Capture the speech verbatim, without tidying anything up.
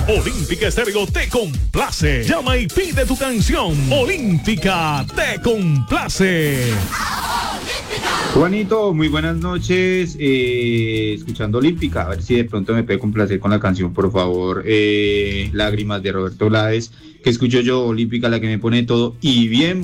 Olímpica Estéreo te complace. Llama y pide tu canción. Olímpica te complace. Juanito, muy buenas noches. Eh, escuchando Olímpica, a ver si de pronto me puede complacer con la canción, por favor. Eh, Lágrimas de Roberto Blades, que escucho yo, Olímpica, la que me pone todo y bien